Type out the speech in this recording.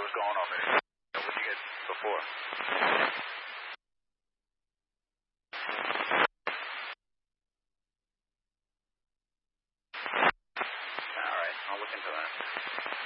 was going over there? What did you get before? All right, I'll look into that.